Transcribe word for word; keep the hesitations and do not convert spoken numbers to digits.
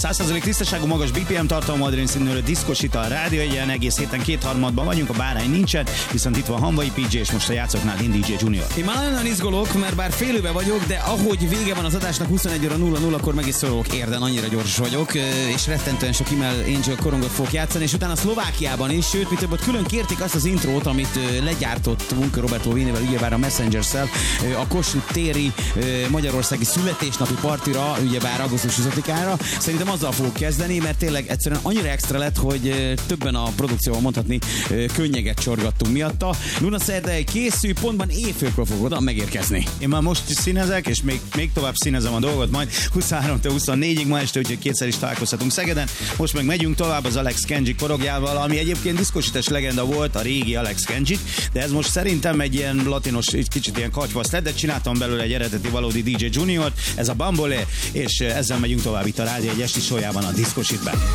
száz százalék tisztaságú, magas bé pé em tartalmú adrénszínűre diszkosita a rádió, egyen egész héten kétharmadban vagyunk, a bárány nincsen, viszont itt van Hamvai pé jé, és most a játszoknál én dé jé Junior. Én már nagyon izgulok, mert bár félőbe vagyok, de ahogy vége van az adásnak huszonegy óra nulla nulla, akkor meg is szorulok érden, annyira gyors vagyok, és rettentően sok Email Angel korongot fogok játszani, és utána Szlovákiában is, sőt, mi több ott külön kérték azt az intrót, amit legyártott Roberto Vénével, ugyebár a Messenger-szel, a Kossuth téri magyarországi születésnapi partira, ugyebár augusztus huszadikára. Szerintem azzal fogok kezdeni, mert tényleg egyszerűen annyira extra lett, hogy többen a produkcióban mondhatni könnyeget csorgattunk miatta. Luna Szerdei készül, pontban éjfélkor fog oda megérkezni. Én már most is színezek, és még, még tovább színezem a dolgot, majd huszonháromtól huszonnégyig ma este, úgyhogy kétszer is találkozhatunk Szegeden. Most meg megyünk tovább az Alex Kenjic korogjával, ami egyébként diszkosítás legenda volt, a régi Alex Kenjic, de ez most szerintem egy ilyen latinos, egy kicsit ilyen katyvasz lett, de csináltam belőle egy eredeti valódi dé jé Juniort, ez a Bambole, és ezzel megyünk tovább itt a rádió egy esti sójában, a Diszkosítben.